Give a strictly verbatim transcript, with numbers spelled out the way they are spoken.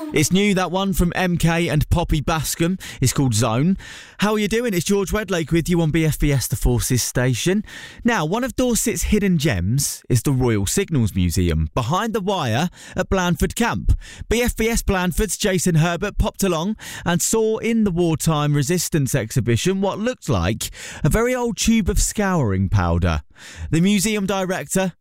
It's new, that one from M K and Poppy Bascom. It's called Zone. How are you doing? It's George Wedlake with you on B F B S The Forces station. Now, one of Dorset's hidden gems is the Royal Signals Museum, behind the wire at Blandford Camp. B F B S Blandford's Jason Herbert popped along and saw in the wartime resistance exhibition what looked like a very old tube of scouring powder. The museum director